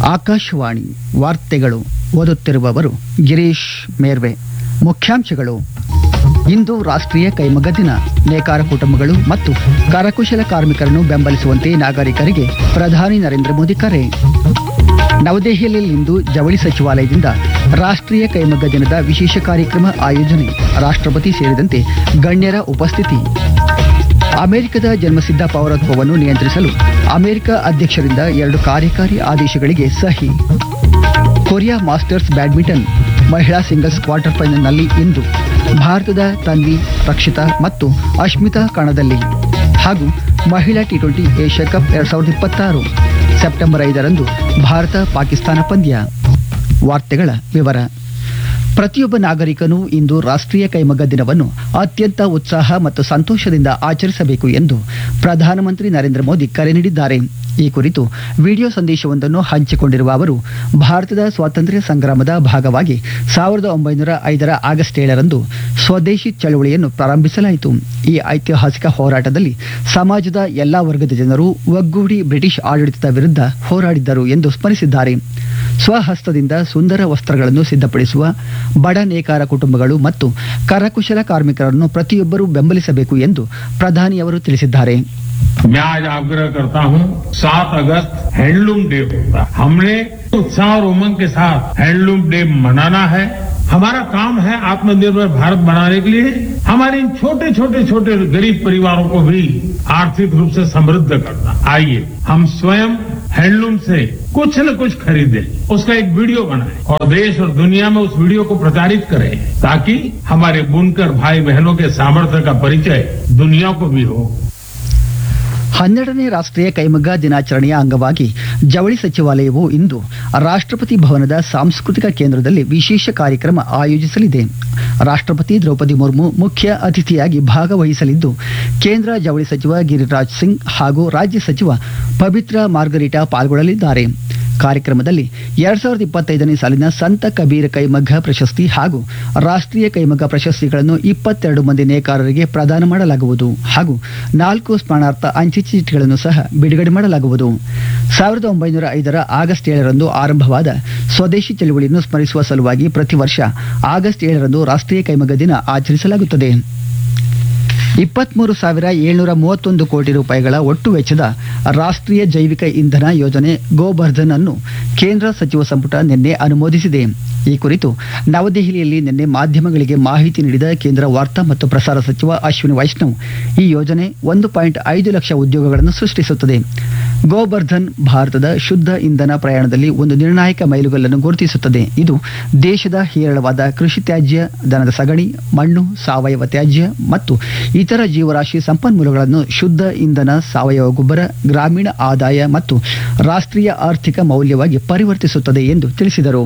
ಆಕಾಶವಾಣಿ ವಾರ್ತೆಗಳು ಓದುತ್ತಿರುವವರು ಗಿರೀಶ್ ಮೇರ್ವೆ. ಮುಖ್ಯಾಂಶಗಳು: ಇಂದು ರಾಷ್ಟ್ರೀಯ ಕೈಮಗ್ಗ ದಿನ. ನೇಕಾರ ಕುಟುಂಬಗಳು ಮತ್ತು ಕರಕುಶಲ ಕಾರ್ಮಿಕರನ್ನು ಬೆಂಬಲಿಸುವಂತೆ ನಾಗರಿಕರಿಗೆ ಪ್ರಧಾನಿ ನರೇಂದ್ರ ಮೋದಿ ಕರೆ. ನವದೆಹಲಿಯಲ್ಲಿಂದು ಜವಳಿ ಸಚಿವಾಲಯದಿಂದ ರಾಷ್ಟ್ರೀಯ ಕೈಮಗ್ಗ ದಿನದ ವಿಶೇಷ ಕಾರ್ಯಕ್ರಮ ಆಯೋಜನೆ. ರಾಷ್ಟ್ರಪತಿ ಸೇರಿದಂತೆ ಗಣ್ಯರ ಉಪಸ್ಥಿತಿ. ಅಮೆರಿಕದ ಜನ್ಮಸಿದ್ಧ ಪೌರತ್ವವನ್ನು ನಿಯಂತ್ರಿಸಲು ಅಮೆರಿಕ ಅಧ್ಯಕ್ಷರಿಂದ 2 ಕಾರ್ಯಕಾರಿ ಆದೇಶಗಳಿಗೆ ಸಹಿ. ಕೊರಿಯಾ ಮಾಸ್ಟರ್ಸ್ ಬ್ಯಾಡ್ಮಿಂಟನ್ ಮಹಿಳಾ ಸಿಂಗಲ್ಸ್ ಕ್ವಾರ್ಟರ್ ಫೈನಲ್ನಲ್ಲಿ ಇಂದು ಭಾರತದ ತನ್ವಿ, ರಕ್ಷಿತಾ ಮತ್ತು ಅಶ್ಮಿತಾ ಕಣದಲ್ಲಿ. ಹಾಗೂ ಮಹಿಳಾ T20 Asia cup 2026 September 5ರಂದು Bharat Pakistan ಪಂದ್ಯ. ವಾರ್ತೆಗಳ ವಿವರ. ಪ್ರತಿಯೊಬ್ಬ ನಾಗರಿಕನು ಇಂದು ರಾಷ್ಟ್ರೀಯ ಕೈಮಗ್ಗ ದಿನವನ್ನು ಅತ್ಯಂತ ಉತ್ಸಾಹ ಮತ್ತು ಸಂತೋಷದಿಂದ ಆಚರಿಸಬೇಕು ಎಂದು ಪ್ರಧಾನಮಂತ್ರಿ ನರೇಂದ್ರ ಮೋದಿ ಕರೆ ನೀಡಿದ್ದಾರೆ. ಈ ಕುರಿತು ವಿಡಿಯೋ ಸಂದೇಶವೊಂದನ್ನು ಹಂಚಿಕೊಂಡಿರುವ ಅವರು, ಭಾರತದ ಸ್ವಾತಂತ್ರ್ಯ ಸಂಗ್ರಾಮದ ಭಾಗವಾಗಿ 1905ರ ಆಗಸ್ಟ್ 7ರಂದು ಸ್ವದೇಶಿ ಚಳವಳಿಯನ್ನು ಪ್ರಾರಂಭಿಸಲಾಯಿತು. ಈ ಐತಿಹಾಸಿಕ ಹೋರಾಟದಲ್ಲಿ ಸಮಾಜದ ಎಲ್ಲಾ ವರ್ಗದ ಜನರು ಒಗ್ಗೂಡಿ ಬ್ರಿಟಿಷ್ ಆಡಳಿತದ ವಿರುದ್ಧ ಹೋರಾಡಿದ್ದರು ಎಂದು ಸ್ಮರಿಸಿದ್ದಾರೆ. ಸ್ವಹಸ್ತದಿಂದ ಸುಂದರ ವಸ್ತ್ರಗಳನ್ನು ಸಿದ್ಧಪಡಿಸುವ ಬಡ ನೇಕಾರ ಕುಟುಂಬಗಳು ಮತ್ತು ಕರಕುಶಲ ಕಾರ್ಮಿಕರನ್ನು ಪ್ರತಿಯೊಬ್ಬರೂ ಬೆಂಬಲಿಸಬೇಕು ಎಂದು ಪ್ರಧಾನಿಯವರು ತಿಳಿಸಿದ್ದಾರೆ. मैं आज आग्रह करता हूं, 7 अगस्त हैंडलूम डे होता है. हमने उत्साह और उमंग के साथ हैंडलूम डे मनाना है. हमारा काम है आत्मनिर्भर भारत बनाने के लिए हमारे इन छोटे छोटे गरीब परिवारों को भी आर्थिक रूप से समृद्ध करना. आइए हम स्वयं हैंडलूम से कुछ न कुछ खरीदें, उसका एक वीडियो बनाएं और देश और दुनिया में उस वीडियो को प्रचारित करें, ताकि हमारे बुनकर भाई बहनों के सामर्थ्य का परिचय दुनिया को भी हो. 12ನೇ ರಾಷ್ಟ್ರೀಯ ಕೈಮಗ್ಗ ದಿನಾಚರಣೆಯ ಅಂಗವಾಗಿ ಜವಳಿ ಸಚಿವಾಲಯವು ಇಂದು ರಾಷ್ಟ್ರಪತಿ ಭವನದ ಸಾಂಸ್ಕೃತಿಕ ಕೇಂದ್ರದಲ್ಲಿ ವಿಶೇಷ ಕಾರ್ಯಕ್ರಮ ಆಯೋಜಿಸಲಿದೆ. ರಾಷ್ಟ್ರಪತಿ ದ್ರೌಪದಿ ಮುರ್ಮು ಮುಖ್ಯ ಅತಿಥಿಯಾಗಿ ಭಾಗವಹಿಸಲಿದ್ದು, ಕೇಂದ್ರ ಜವಳಿ ಸಚಿವ ಗಿರಿರಾಜ್ ಸಿಂಗ್ ಹಾಗೂ ರಾಜ್ಯ ಸಚಿವ ಪಬಿತ್ರಾ ಮಾರ್ಗರಿಟಾ ಪಾಲ್ಗೊಳ್ಳಲಿದ್ದಾರೆ. ಕಾರ್ಯಕ್ರಮದಲ್ಲಿ 2025ನೇ ಸಾಲಿನ ಸಂತ ಕಬೀರ ಕೈಮಗ್ಗ ಪ್ರಶಸ್ತಿ ಹಾಗೂ ರಾಷ್ಟ್ರೀಯ ಕೈಮಗ್ಗ ಪ್ರಶಸ್ತಿಗಳನ್ನು 22 ಮಂದಿ ನೇಕಾರರಿಗೆ ಪ್ರದಾನ ಮಾಡಲಾಗುವುದು ಹಾಗೂ 4 ಸ್ಮರಣಾರ್ಥ ಅಂಚೆ ಚೀಟಿಗಳನ್ನು ಸಹ ಬಿಡುಗಡೆ ಮಾಡಲಾಗುವುದು. 1905ರ ಆಗಸ್ಟ್ 7ರಂದು ಆರಂಭವಾದ ಸ್ವದೇಶಿ ಚಳವಳಿಯನ್ನು ಸ್ಮರಿಸುವ ಸಲುವಾಗಿ ಪ್ರತಿ ವರ್ಷ ಆಗಸ್ಟ್ 7ರಂದು ರಾಷ್ಟ್ರೀಯ ಕೈಮಗ್ಗ ದಿನ ಆಚರಿಸಲಾಗುತ್ತದೆ. 23,731 ಕೋಟಿ ರೂಪಾಯಿಗಳ ಒಟ್ಟು ವೆಚ್ಚದ ರಾಷ್ಟ್ರೀಯ ಜೈವಿಕ ಇಂಧನ ಯೋಜನೆ ಗೋಬರ್ಧನ್ ಅನ್ನು ಕೇಂದ್ರ ಸಚಿವ ಸಂಪುಟ ನಿನ್ನೆ ಅನುಮೋದಿಸಿದೆ. ಈ ಕುರಿತು ನವದೆಹಲಿಯಲ್ಲಿ ನಿನ್ನೆ ಮಾಧ್ಯಮಗಳಿಗೆ ಮಾಹಿತಿ ನೀಡಿದ ಕೇಂದ್ರ ವಾರ್ತಾ ಮತ್ತು ಪ್ರಸಾರ ಸಚಿವ ಅಶ್ವಿನಿ ವೈಷ್ಣವ್, ಈ ಯೋಜನೆ 1.5 ಲಕ್ಷ ಉದ್ಯೋಗಗಳನ್ನು ಸೃಷ್ಟಿಸುತ್ತದೆ. ಗೋಬರ್ಧನ್ ಭಾರತದ ಶುದ್ಧ ಇಂಧನ ಪ್ರಯಾಣದಲ್ಲಿ ಒಂದು ನಿರ್ಣಾಯಕ ಮೈಲುಗಲ್ಲನ್ನು ಗುರುತಿಸುತ್ತದೆ. ಇದು ದೇಶದ ಹೇರಳವಾದ ಕೃಷಿ ತ್ಯಾಜ್ಯ, ದನದ ಸಗಣಿ, ಮಣ್ಣು, ಸಾವಯವ ತ್ಯಾಜ್ಯ ಮತ್ತು ಇತರ ಜೀವರಾಶಿ ಸಂಪನ್ಮೂಲಗಳನ್ನು ಶುದ್ಧ ಇಂಧನ, ಸಾವಯವ ಗೊಬ್ಬರ, ಗ್ರಾಮೀಣ ಆದಾಯ ಮತ್ತು ರಾಷ್ಟ್ರೀಯ ಆರ್ಥಿಕ ಮೌಲ್ಯವಾಗಿ ಪರಿವರ್ತಿಸುತ್ತದೆ ಎಂದು ತಿಳಿಸಿದರು.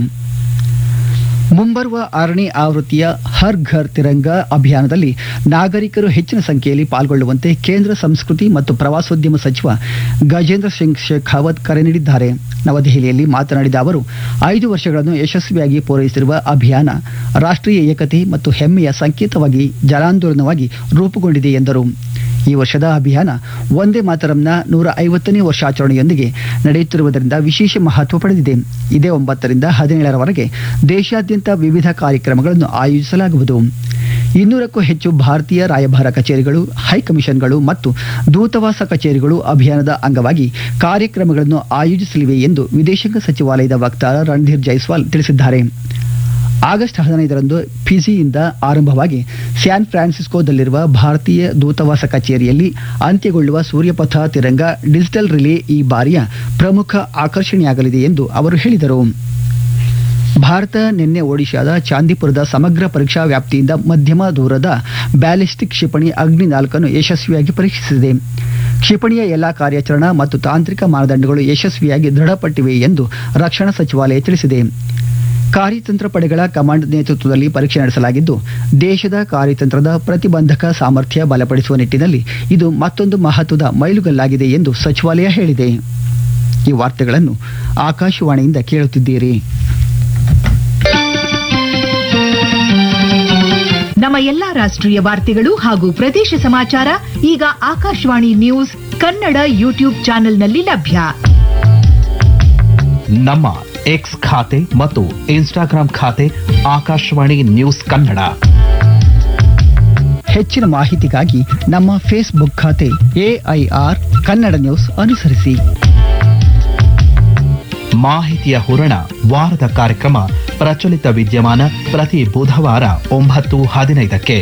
ಮುಂಬರುವ 6ನೇ ಆವೃತ್ತಿಯ ಹರ್ ಘರ್ ತಿರಂಗ ಅಭಿಯಾನದಲ್ಲಿ ನಾಗರಿಕರು ಹೆಚ್ಚಿನ ಸಂಖ್ಯೆಯಲ್ಲಿ ಪಾಲ್ಗೊಳ್ಳುವಂತೆ ಕೇಂದ್ರ ಸಂಸ್ಕೃತಿ ಮತ್ತು ಪ್ರವಾಸೋದ್ಯಮ ಸಚಿವ ಗಜೇಂದ್ರ ಸಿಂಗ್ ಶೇಖಾವತ್ ಕರೆ ನೀಡಿದ್ದಾರೆ. ನವದೆಹಲಿಯಲ್ಲಿ ಮಾತನಾಡಿದ ಅವರು, 5 ವರ್ಷಗಳನ್ನು ಯಶಸ್ವಿಯಾಗಿ ಪೂರೈಸಿರುವ ಅಭಿಯಾನ ರಾಷ್ಟ್ರೀಯ ಏಕತೆ ಮತ್ತು ಹೆಮ್ಮೆಯ ಸಂಕೇತವಾಗಿ ಜನಾಂದೋಲನವಾಗಿ ರೂಪುಗೊಂಡಿದೆ ಎಂದರು. ಈ ವರ್ಷದ ಅಭಿಯಾನ ವಂದೇ ಮಾತರಂನ 150ನೇ ವರ್ಷಾಚರಣೆಯೊಂದಿಗೆ ನಡೆಯುತ್ತಿರುವುದರಿಂದ ವಿಶೇಷ ಮಹತ್ವ ಪಡೆದಿದೆ. ಇದೇ 9ರಿಂದ 17ರವರೆಗೆ ದೇಶಾದ್ಯಂತ ವಿವಿಧ ಕಾರ್ಯಕ್ರಮಗಳನ್ನು ಆಯೋಜಿಸಲಾಗುವುದು. 200ಕ್ಕೂ ಹೆಚ್ಚು ಭಾರತೀಯ ರಾಯಭಾರ ಕಚೇರಿಗಳು, ಹೈಕಮಿಷನ್ಗಳು ಮತ್ತು ದೂತಾವಾಸ ಕಚೇರಿಗಳು ಅಭಿಯಾನದ ಅಂಗವಾಗಿ ಕಾರ್ಯಕ್ರಮಗಳನ್ನು ಆಯೋಜಿಸಲಿವೆ ಎಂದು ವಿದೇಶಾಂಗ ಸಚಿವಾಲಯದ ವಕ್ತಾರ ರಣಧೀರ್ ಜೈಸ್ವಾಲ್ ತಿಳಿಸಿದ್ದಾರೆ. ಆಗಸ್ಟ್ 15ರಂದು ಫಿಜಿಯಿಂದ ಆರಂಭವಾಗಿ ಸ್ಯಾನ್ ಫ್ರಾನ್ಸಿಸ್ಕೋದಲ್ಲಿರುವ ಭಾರತೀಯ ದೂತಾವಾಸ ಕಚೇರಿಯಲ್ಲಿ ಅಂತ್ಯಗೊಳ್ಳುವ ಸೂರ್ಯಪಥ ತಿರಂಗ ಡಿಜಿಟಲ್ ರಿಲೇ ಈ ಬಾರಿಯ ಪ್ರಮುಖ ಆಕರ್ಷಣೆಯಾಗಲಿದೆ ಎಂದು ಅವರು ಹೇಳಿದರು. ಭಾರತ ನಿನ್ನೆ ಒಡಿಶಾದ ಚಾಂದಿಪುರದ ಸಮಗ್ರ ಪರೀಕ್ಷಾ ವ್ಯಾಪ್ತಿಯಿಂದ ಮಧ್ಯಮ ದೂರದ ಬ್ಯಾಲಿಸ್ಟಿಕ್ ಕ್ಷಿಪಣಿ ಅಗ್ನಿ 4 ಯಶಸ್ವಿಯಾಗಿ ಪರೀಕ್ಷಿಸಿದೆ. ಕ್ಷಿಪಣಿಯ ಎಲ್ಲಾ ಕಾರ್ಯಾಚರಣಾ ಮತ್ತು ತಾಂತ್ರಿಕ ಮಾನದಂಡಗಳು ಯಶಸ್ವಿಯಾಗಿ ದೃಢಪಟ್ಟಿವೆ ಎಂದು ರಕ್ಷಣಾ ಸಚಿವಾಲಯ ತಿಳಿಸಿದೆ. ಕಾರ್ಯತಂತ್ರ ಪಡೆಗಳ ಕಮಾಂಡ್ ನೇತೃತ್ವದಲ್ಲಿ ಪರೀಕ್ಷೆ ನಡೆಸಲಾಗಿದ್ದು, ದೇಶದ ಕಾರ್ಯತಂತ್ರದ ಪ್ರತಿಬಂಧಕ ಸಾಮರ್ಥ್ಯ ಬಲಪಡಿಸುವ ನಿಟ್ಟಿನಲ್ಲಿ ಇದು ಮತ್ತೊಂದು ಮಹತ್ವದ ಮೈಲುಗಲ್ಲಾಗಿದೆ ಎಂದು ಸಚಿವಾಲಯ ಹೇಳಿದೆ. ಈ ವಾರ್ತೆಗಳನ್ನು ಆಕಾಶವಾಣಿಯಿಂದ ಕೇಳುತ್ತಿದ್ದೀರಿ. ನಮ್ಮ ಎಲ್ಲಾ ರಾಷ್ಟ್ರೀಯ ವಾರ್ತೆಗಳು ಹಾಗೂ ಪ್ರದೇಶ ಸಮಾಚಾರ ಈಗ ಆಕಾಶವಾಣಿ ನ್ಯೂಸ್ ಕನ್ನಡ ಯೂಟ್ಯೂಬ್ ಚಾನೆಲ್ನಲ್ಲಿ ಲಭ್ಯ. ನಮ್ಮ ಎಕ್ಸ್ ಖಾತೆ ಮತ್ತು ಇನ್ಸ್ಟಾಗ್ರಾಂ ಖಾತೆ ಆಕಾಶವಾಣಿ ನ್ಯೂಸ್ ಕನ್ನಡ. ಹೆಚ್ಚಿನ ಮಾಹಿತಿಗಾಗಿ ನಮ್ಮ ಫೇಸ್ಬುಕ್ ಖಾತೆ AIR ಕನ್ನಡ ನ್ಯೂಸ್ ಅನುಸರಿಸಿ. ಮಾಹಿತಿಯ ಹೂರಣ ವಾರದ ಕಾರ್ಯಕ್ರಮ ಪ್ರಚಲಿತ ವಿದ್ಯಮಾನ ಪ್ರತಿ ಬುಧವಾರ 9:15ಕ್ಕೆ.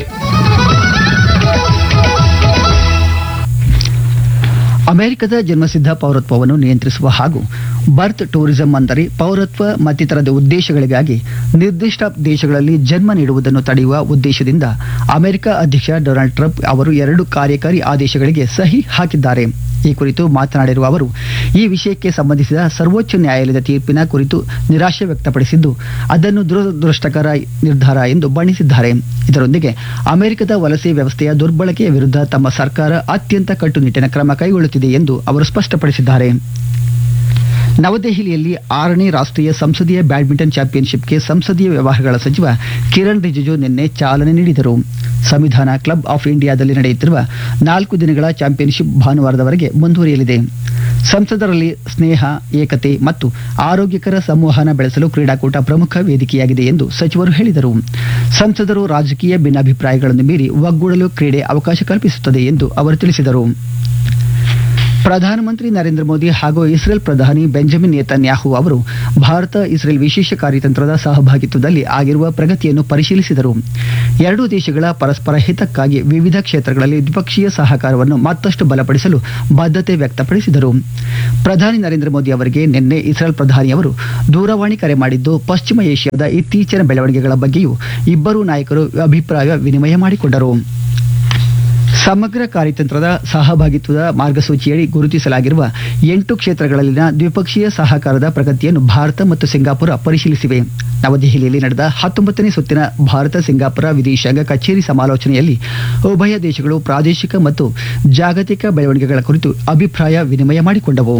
ಅಮೆರಿಕದ ಜನ್ಮಸಿದ್ಧ ಪೌರತ್ವವನ್ನು ನಿಯಂತ್ರಿಸುವ ಹಾಗೂ ಬರ್ತ್ ಟೂರಿಸಂ ಅಂದರೆ ಪೌರತ್ವ ಮತ್ತಿತರದ ಉದ್ದೇಶಗಳಿಗಾಗಿ ನಿರ್ದಿಷ್ಟ ದೇಶಗಳಲ್ಲಿ ಜನ್ಮ ನೀಡುವುದನ್ನು ತಡೆಯುವ ಉದ್ದೇಶದಿಂದ ಅಮೆರಿಕ ಅಧ್ಯಕ್ಷ ಡೊನಾಲ್ಡ್ ಟ್ರಂಪ್ ಅವರು 2 ಕಾರ್ಯಕಾರಿ ಆದೇಶಗಳಿಗೆ ಸಹಿ ಹಾಕಿದ್ದಾರೆ. ಈ ಕುರಿತು ಮಾತನಾಡಿರುವ ಅವರು ಈ ವಿಷಯಕ್ಕೆ ಸಂಬಂಧಿಸಿದ ಸರ್ವೋಚ್ಚ ನ್ಯಾಯಾಲಯದ ತೀರ್ಪಿನ ಕುರಿತು ನಿರಾಶೆ ವ್ಯಕ್ತಪಡಿಸಿದ್ದು ಅದನ್ನು ದುರದೃಷ್ಟಕರ ನಿರ್ಧಾರ ಎಂದು ಬಣ್ಣಿಸಿದ್ದಾರೆ. ಇದರೊಂದಿಗೆ ಅಮೆರಿಕದ ವಲಸೆ ವ್ಯವಸ್ಥೆಯ ದುರ್ಬಳಕೆಯ ವಿರುದ್ಧ ತಮ್ಮ ಸರ್ಕಾರ ಅತ್ಯಂತ ಕಟ್ಟುನಿಟ್ಟಿನ ಕ್ರಮ ಕೈಗೊಳ್ಳುತ್ತಿದೆ ಎಂದು ಅವರು ಸ್ಪಷ್ಟಪಡಿಸಿದ್ದಾರೆ. ನವದೆಹಲಿಯಲ್ಲಿ 6ನೇ ರಾಷ್ಟ್ರೀಯ ಸಂಸದೀಯ ಬ್ಯಾಡ್ಮಿಂಟನ್ ಚಾಂಪಿಯನ್ಶಿಪ್ಗೆ ಸಂಸದೀಯ ವ್ಯವಹಾರಗಳ ಸಚಿವ ಕಿರಣ್ ರಿಜಿಜು ನಿನ್ನೆ ಚಾಲನೆ ನೀಡಿದರು. ಸಂವಿಧಾನ ಕ್ಲಬ್ ಆಫ್ ಇಂಡಿಯಾದಲ್ಲಿ ನಡೆಯುತ್ತಿರುವ 4 ದಿನಗಳ ಚಾಂಪಿಯನ್ಶಿಪ್ ಭಾನುವಾರದವರೆಗೆ ಮುಂದುವರಿಯಲಿದೆ. ಸಂಸದರಲ್ಲಿ ಸ್ನೇಹ, ಏಕತೆ ಮತ್ತು ಆರೋಗ್ಯಕರ ಸಂವಹನ ಬೆಳೆಸಲು ಕ್ರೀಡಾಕೂಟ ಪ್ರಮುಖ ವೇದಿಕೆಯಾಗಿದೆ ಎಂದು ಸಚಿವರು ಹೇಳಿದರು. ಸಂಸದರು ರಾಜಕೀಯ ಭಿನ್ನಾಭಿಪ್ರಾಯಗಳನ್ನು ಮೀರಿ ಒಗ್ಗೂಡಲು ಕ್ರೀಡೆ ಅವಕಾಶ ಕಲ್ಪಿಸುತ್ತದೆ ಎಂದು ಅವರು ತಿಳಿಸಿದರು. ಪ್ರಧಾನಮಂತ್ರಿ ನರೇಂದ್ರ ಮೋದಿ ಹಾಗೂ ಇಸ್ರೇಲ್ ಪ್ರಧಾನಿ ಬೆಂಜಮಿನ್ ನೇತನ್ಯಾಹು ಅವರು ಭಾರತ ಇಸ್ರೇಲ್ ವಿಶೇಷ ಕಾರ್ಯತಂತ್ರದ ಸಹಭಾಗಿತ್ವದಲ್ಲಿ ಆಗಿರುವ ಪ್ರಗತಿಯನ್ನು ಪರಿಶೀಲಿಸಿದರು. 2 ದೇಶಗಳ ಪರಸ್ಪರ ಹಿತಕ್ಕಾಗಿ ವಿವಿಧ ಕ್ಷೇತ್ರಗಳಲ್ಲಿ ದ್ವಿಪಕ್ಷೀಯ ಸಹಕಾರವನ್ನು ಮತ್ತಷ್ಟು ಬಲಪಡಿಸಲು ಬದ್ಧತೆ ವ್ಯಕ್ತಪಡಿಸಿದರು. ಪ್ರಧಾನಿ ನರೇಂದ್ರ ಮೋದಿ ಅವರಿಗೆ ನಿನ್ನೆ ಇಸ್ರೇಲ್ ಪ್ರಧಾನಿಯವರು ದೂರವಾಣಿ ಕರೆ ಮಾಡಿದ್ದು ಪಶ್ಚಿಮ ಏಷ್ಯಾದ ಇತ್ತೀಚಿನ ಬೆಳವಣಿಗೆಗಳ ಬಗ್ಗೆಯೂ ಇಬ್ಬರೂ ನಾಯಕರು ಅಭಿಪ್ರಾಯ ವಿನಿಮಯ ಮಾಡಿಕೊಂಡರು. ಸಮಗ್ರ ಕಾರ್ಯತಂತ್ರದ ಸಹಭಾಗಿತ್ವದ ಮಾರ್ಗಸೂಚಿಯಡಿ ಗುರುತಿಸಲಾಗಿರುವ 8 ಕ್ಷೇತ್ರಗಳಲ್ಲಿನ ದ್ವಿಪಕ್ಷೀಯ ಸಹಕಾರದ ಪ್ರಗತಿಯನ್ನು ಭಾರತ ಮತ್ತು ಸಿಂಗಾಪುರ ಪರಿಶೀಲಿಸಿವೆ. ನವದೆಹಲಿಯಲ್ಲಿ ನಡೆದ 19ನೇ ಸುತ್ತಿನ ಭಾರತ ಸಿಂಗಾಪುರ ವಿದೇಶಾಂಗ ಕಚೇರಿ ಸಮಾಲೋಚನೆಯಲ್ಲಿ ಉಭಯ ದೇಶಗಳು ಪ್ರಾದೇಶಿಕ ಮತ್ತು ಜಾಗತಿಕ ಬೆಳವಣಿಗೆಗಳ ಕುರಿತು ಅಭಿಪ್ರಾಯ ವಿನಿಮಯ ಮಾಡಿಕೊಂಡವು.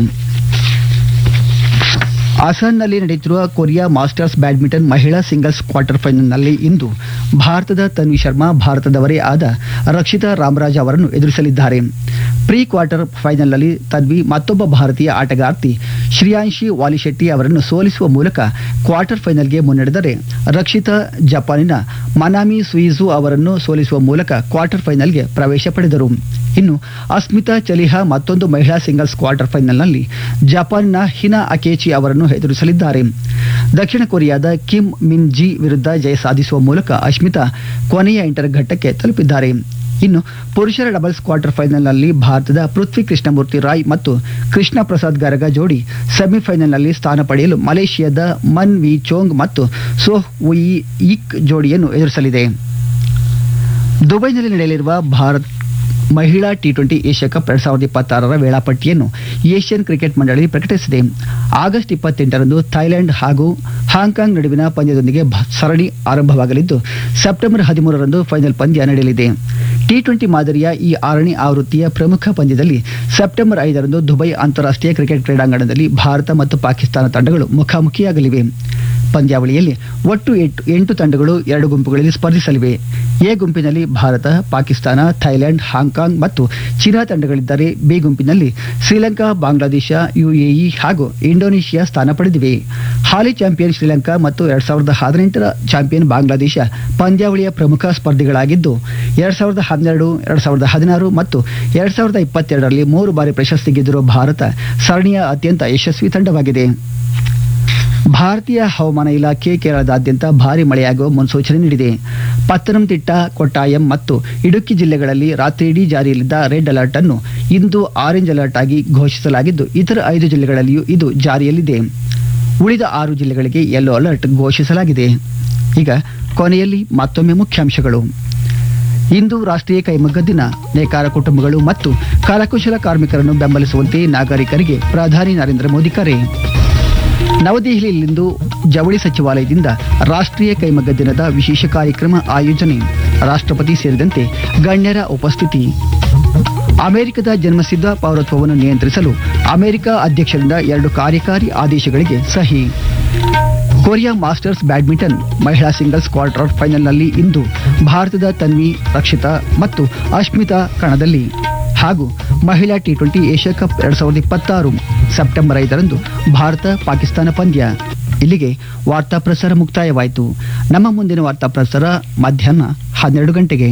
ಅಸ್ಸಾಂನಲ್ಲಿ ನಡೆಯುತ್ತಿರುವ ಕೊರಿಯಾ ಮಾಸ್ಟರ್ಸ್ ಬ್ಯಾಡ್ಮಿಂಟನ್ ಮಹಿಳಾ ಸಿಂಗಲ್ಸ್ ಕ್ವಾರ್ಟರ್ ಫೈನಲ್ನಲ್ಲಿ ಇಂದು ಭಾರತದ ತನ್ವಿ ಶರ್ಮಾ ಭಾರತದವರೇ ಆದ ರಕ್ಷಿತಾ ರಾಮರಾಜ್ ಅವರನ್ನು ಎದುರಿಸಲಿದ್ದಾರೆ. ಪ್ರೀ ಕ್ವಾರ್ಟರ್ ಫೈನಲ್ನಲ್ಲಿ ತನ್ವಿ ಮತ್ತೊಬ್ಬ ಭಾರತೀಯ ಆಟಗಾರ್ತಿ ಶ್ರೇಯಾಂಶಿ ವಾಲಿಶೆಟ್ಟಿ ಅವರನ್ನು ಸೋಲಿಸುವ ಮೂಲಕ ಕ್ವಾರ್ಟರ್ ಫೈನಲ್ಗೆ ಮುನ್ನಡೆದರೆ ರಕ್ಷಿತಾ ಜಪಾನಿನ ಮನಾಮಿ ಸುಯಿಜು ಅವರನ್ನು ಸೋಲಿಸುವ ಮೂಲಕ ಕ್ವಾರ್ಟರ್ ಫೈನಲ್ಗೆ ಪ್ರವೇಶ ಪಡೆದರು. ಇನ್ನು ಅಸ್ಮಿತಾ ಚಲಿಹಾ ಮತ್ತೊಂದು ಮಹಿಳಾ ಸಿಂಗಲ್ಸ್ ಕ್ವಾರ್ಟರ್ ಫೈನಲ್ನಲ್ಲಿ ಜಪಾನಿನ ಹಿನಾ ಅಕೇಚಿ ಅವರನ್ನು ಎದುರಿಸಲಿದ್ದಾರೆ. ದಕ್ಷಿಣ ಕೊರಿಯಾದ ಕಿಮ್ ಮಿನ್ ಜಿ ವಿರುದ್ಧ ಜಯ ಸಾಧಿಸುವ ಮೂಲಕ ಅಸ್ಮಿತಾ ಕೊನೆಯ 8ರ ಘಟ್ಟಕ್ಕೆ ತಲುಪಿದ್ದಾರೆ. ಇನ್ನು ಪುರುಷರ ಡಬಲ್ಸ್ ಕ್ವಾರ್ಟರ್ ಫೈನಲ್ನಲ್ಲಿ ಭಾರತದ ಪೃಥ್ವಿ ಕೃಷ್ಣಮೂರ್ತಿ ರಾಯ್ ಮತ್ತು ಕೃಷ್ಣ ಪ್ರಸಾದ್ ಗರಗ ಜೋಡಿ ಸೆಮಿಫೈನಲ್ನಲ್ಲಿ ಸ್ಥಾನ ಪಡೆಯಲು ಮಲೇಷಿಯಾದ ಮನ್ ವಿ ಚೋಂಗ್ ಮತ್ತು ಸೋಹ್ ವುಯಿ ಇಕ್ ಜೋಡಿಯನ್ನು ಎದುರಿಸಲಿದೆ. ದುಬೈನಲ್ಲಿ ನಡೆಯಲಿರುವ ಭಾರತ ಮಹಿಳಾ T20 ಏಷ್ಯಾ ಕಪ್ 2026ರ ವೇಳಾಪಟ್ಟಿಯನ್ನು ಏಷ್ಯನ್ ಕ್ರಿಕೆಟ್ ಮಂಡಳಿ ಪ್ರಕಟಿಸಿದೆ. ಆಗಸ್ಟ್ 28ರಂದು ಥೈಲ್ಯಾಂಡ್ ಹಾಗೂ ಹಾಂಕಾಂಗ್ ನಡುವಿನ ಪಂದ್ಯದೊಂದಿಗೆ ಸರಣಿ ಆರಂಭವಾಗಲಿದ್ದು ಸೆಪ್ಟೆಂಬರ್ 13ರಂದು ಫೈನಲ್ ಪಂದ್ಯ ನಡೆಯಲಿದೆ. T20 ಮಾದರಿಯ ಈ 6ನೇ ಆವೃತ್ತಿಯ ಪ್ರಮುಖ ಪಂದ್ಯದಲ್ಲಿ ಸೆಪ್ಟೆಂಬರ್ 5ರಂದು ದುಬೈ ಅಂತಾರಾಷ್ಟ್ರೀಯ ಕ್ರಿಕೆಟ್ ಕ್ರೀಡಾಂಗಣದಲ್ಲಿ ಭಾರತ ಮತ್ತು ಪಾಕಿಸ್ತಾನ ತಂಡಗಳು ಮುಖಾಮುಖಿಯಾಗಲಿವೆ. ಪಂದ್ಯಾವಳಿಯಲ್ಲಿ ಒಟ್ಟು 8 ತಂಡಗಳು 2 ಗುಂಪುಗಳಲ್ಲಿ ಸ್ಪರ್ಧಿಸಲಿವೆ. ಎ ಗುಂಪಿನಲ್ಲಿ ಭಾರತ, ಪಾಕಿಸ್ತಾನ, ಥೈಲ್ಯಾಂಡ್, ಹಾಂಕಾಂಗ್ ಮತ್ತು ಚೀನಾ ತಂಡಗಳಿದ್ದರೆ ಬಿ ಗುಂಪಿನಲ್ಲಿ ಶ್ರೀಲಂಕಾ, ಬಾಂಗ್ಲಾದೇಶ, UAE ಹಾಗೂ ಇಂಡೋನೇಷಿಯಾ ಸ್ಥಾನ ಪಡೆದಿವೆ. ಹಾಲಿ ಚಾಂಪಿಯನ್ ಶ್ರೀಲಂಕಾ ಮತ್ತು 2018ರ ಚಾಂಪಿಯನ್ ಬಾಂಗ್ಲಾದೇಶ ಪಂದ್ಯಾವಳಿಯ ಪ್ರಮುಖ ಸ್ಪರ್ಧಿಗಳಾಗಿದ್ದು 2012, 2016 ಮತ್ತು 2022ರಲ್ಲಿ 3 ಬಾರಿ ಪ್ರಶಸ್ತಿ ಗೆದ್ದಿರುವ ಭಾರತ ಸರಣಿಯ ಅತ್ಯಂತ ಯಶಸ್ವಿ ತಂಡವಾಗಿದೆ. ಭಾರತೀಯ ಹವಾಮಾನ ಇಲಾಖೆ ಕೇರಳದಾದ್ಯಂತ ಭಾರಿ ಮಳೆಯಾಗುವ ಮುನ್ಸೂಚನೆ ನೀಡಿದೆ. ಪತ್ತನಂತಿಟ್ಟ, ಕೊಟ್ಟಾಯಂ ಮತ್ತು ಇಡುಕ್ಕಿ ಜಿಲ್ಲೆಗಳಲ್ಲಿ ರಾತ್ರಿಯಿಡೀ ಜಾರಿಯಲ್ಲಿದ್ದ ರೆಡ್ ಅಲರ್ಟ್ ಅನ್ನು ಇಂದು ಆರೆಂಜ್ ಅಲರ್ಟ್ ಆಗಿ ಘೋಷಿಸಲಾಗಿದ್ದು ಇತರ 5 ಜಿಲ್ಲೆಗಳಲ್ಲಿಯೂ ಇದು ಜಾರಿಯಲ್ಲಿದೆ. ಉಳಿದ 6 ಜಿಲ್ಲೆಗಳಿಗೆ ಯೆಲ್ಲೋ ಅಲರ್ಟ್ ಘೋಷಿಸಲಾಗಿದೆ. ಈಗ ಕೊನೆಯಲ್ಲಿ ಮತ್ತೊಮ್ಮೆ ಮುಖ್ಯಾಂಶಗಳು. ಇಂದು ರಾಷ್ಟ್ರೀಯ ಕೈಮಗ್ಗ ದಿನ. ನೇಕಾರ ಕುಟುಂಬಗಳು ಮತ್ತು ಕರಕುಶಲ ಕಾರ್ಮಿಕರನ್ನು ಬೆಂಬಲಿಸುವಂತೆ ನಾಗರಿಕರಿಗೆ ಪ್ರಧಾನಿ ನರೇಂದ್ರ ಮೋದಿ ಕರೆ. ನವದೆಹಲಿಯಲ್ಲಿಂದು ಜವಳಿ ಸಚಿವಾಲಯದಿಂದ ರಾಷ್ಟ್ರೀಯ ಕೈಮಗ್ಗ ದಿನದ ವಿಶೇಷ ಕಾರ್ಯಕ್ರಮ ಆಯೋಜನೆ. ರಾಷ್ಟ್ರಪತಿ ಸೇರಿದಂತೆ ಗಣ್ಯರ ಉಪಸ್ಥಿತಿ. ಅಮೆರಿಕದ ಜನ್ಮಸಿದ್ಧ ಪೌರತ್ವವನ್ನು ನಿಯಂತ್ರಿಸಲು ಅಮೆರಿಕ ಅಧ್ಯಕ್ಷರಿಂದ 2 ಕಾರ್ಯಕಾರಿ ಆದೇಶಗಳಿಗೆ ಸಹಿ. ಕೊರಿಯಾ ಮಾಸ್ಟರ್ಸ್ ಬ್ಯಾಡ್ಮಿಂಟನ್ ಮಹಿಳಾ ಸಿಂಗಲ್ಸ್ ಕ್ವಾರ್ಟರ್ ಫೈನಲ್ನಲ್ಲಿ ಇಂದು ಭಾರತದ ತನ್ವಿ, ರಕ್ಷಿತಾ ಮತ್ತು ಅಶ್ಮಿತಾ ಕಣದಲ್ಲಿ ಹಾಗೂ ಮಹಿಳಾ T20 Asia cup 2026 September 5ರಂದು Bharat Pakistan ಪಂದ್ಯ. ಇಲ್ಲಿಗೆ ವಾರ್ತಾ ಪ್ರಸಾರ ಮುಕ್ತಾಯವಾಯಿತು. ನಮ್ಮ ಮುಂದಿನ ವಾರ್ತಾ ಪ್ರಸಾರ ಮಧ್ಯಾಹ್ನ 12 ಗಂಟೆಗೆ.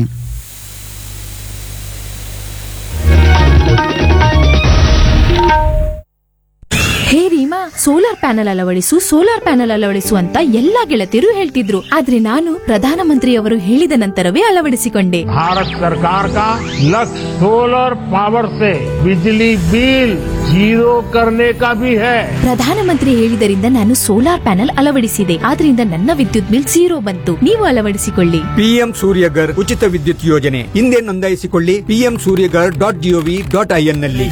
ಹೇ ರೀಮಾ, ಸೋಲಾರ್ ಪ್ಯಾನೆಲ್ ಅಳವಡಿಸು ಅಂತ ಎಲ್ಲಾ ಗೆಳತಿಯರು ಹೇಳ್ತಿದ್ರು. ಆದ್ರೆ ನಾನು ಪ್ರಧಾನಮಂತ್ರಿಯವರು ಹೇಳಿದ ನಂತರವೇ ಅಳವಡಿಸಿಕೊಂಡೆ. भारत सरकार का लक्ष्य सोलर पावर से बिजली बिल जीरो करने का भी है. ಪ್ರಧಾನಮಂತ್ರಿ ಹೇಳಿದರಿಂದ ನಾನು ಸೋಲಾರ್ ಪ್ಯಾನೆಲ್ ಅಳವಡಿಸಿದೆ. ಆದ್ರಿಂದ ನನ್ನ ವಿದ್ಯುತ್ ಬಿಲ್ 0 ಬಂತು. ನೀವು ಅಳವಡಿಸಿಕೊಳ್ಳಿ. ಪಿಎಂ ಸೂರ್ಯಗರ್ ಉಚಿತ ವಿದ್ಯುತ್ ಯೋಜನೆ ಹಿಂದೆ ನೋಂದಾಯಿಸಿಕೊಳ್ಳಿ. pmsuryagar.gov.in ನಲ್ಲಿ.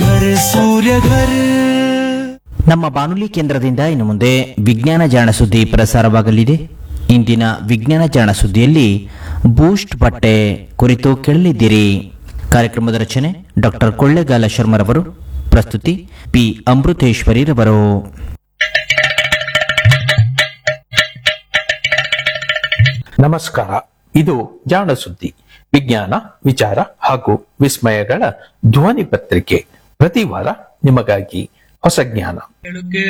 ನಮ್ಮ ಬಾನುಲಿ ಕೇಂದ್ರದಿಂದ ಇನ್ನು ಮುಂದೆ ವಿಜ್ಞಾನ ಜಾಣ ಸುದ್ದಿ ಪ್ರಸಾರವಾಗಲಿದೆ. ಇಂದಿನ ವಿಜ್ಞಾನ ಜಾಣ ಸುದ್ದಿಯಲ್ಲಿ ಬೂಸ್ಟ್ ಬಟ್ಟೆ ಕುರಿತು ಕೇಳಲಿದ್ದೀರಿ. ಕಾರ್ಯಕ್ರಮದ ರಚನೆ ಡಾಕ್ಟರ್ ಕೊಳ್ಳೇಗಾಲ ಶರ್ಮರವರು, ಪ್ರಸ್ತುತಿ ಪಿ ಅಮೃತೇಶ್ವರಿರವರು. ನಮಸ್ಕಾರ. ಇದು ಜಾಣ ಸುದ್ದಿ, ವಿಜ್ಞಾನ, ವಿಚಾರ ಹಾಗೂ ವಿಸ್ಮಯಗಳ ಧ್ವನಿ ಪತ್ರಿಕೆ. ಪ್ರತಿ ವಾರ ನಿಮಗಾಗಿ ಹೊಸ ಜ್ಞಾನ.